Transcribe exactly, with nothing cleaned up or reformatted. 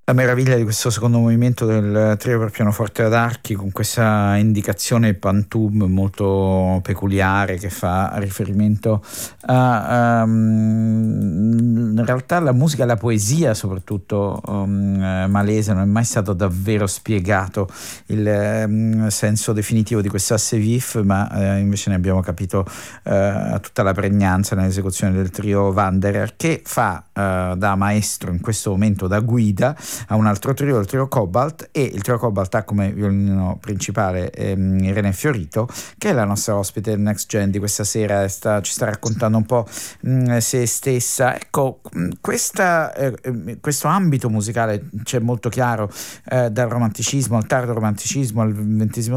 La meraviglia di questo secondo movimento del trio per pianoforte ad archi, con questa indicazione pantoum molto peculiare che fa riferimento a, um, in realtà la musica e la poesia soprattutto um, malese. Non è mai stato davvero spiegato il um, senso definitivo di questo asse vif, ma uh, invece ne abbiamo capito uh, tutta la pregnanza nell'esecuzione del trio Wanderer, che fa uh, da maestro in questo momento, da guida a un altro trio, il trio Cobalt, e il trio Cobalt ha come violino principale ehm, Irene Fiorito, che è la nostra ospite del Next Gen di questa sera. Sta, ci sta raccontando un po' mh, se stessa. Ecco, mh, questa, eh, questo ambito musicale c'è molto chiaro, eh, dal romanticismo al tardo romanticismo al ventesimo